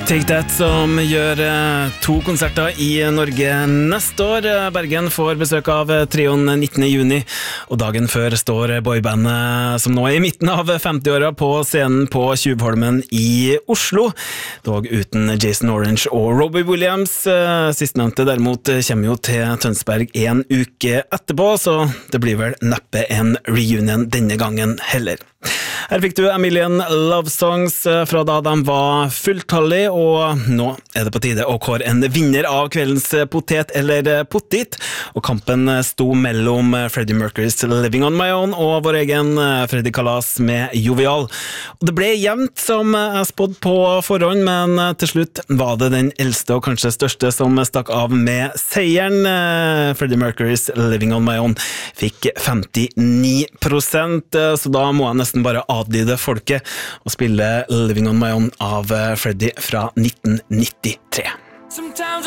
Take That som gjør 2 konserter i Norge neste år. Bergen får besøk av trioen 19. juni, og dagen før står boybandet som nå er i midten av 50-åra på scenen på Tjuvholmen i Oslo, dog uten Jason Orange og Robbie Williams. Sistnevnte derimot kommer jo til Tønsberg en uke etterpå, så det blir vel neppe en reunion denne gangen heller. Her fikk du A Million Love Songs fra da de var fulltallige, og nå er det på tide å kåre en vinner av kveldens potet eller pottit, og kampen sto mellom Freddie Mercury's Living on My Own og vår egen Freddy Kalas med Jovial. Og det ble jevnt som jeg spådde på forhånd, men til slutt var det den eldste og kanskje største som stakk av med seieren. Freddie Mercury's Living on My Own fikk 59%, så da må jeg nesten bare adlyde folket og spille Living on My Own av Freddie fra 1993.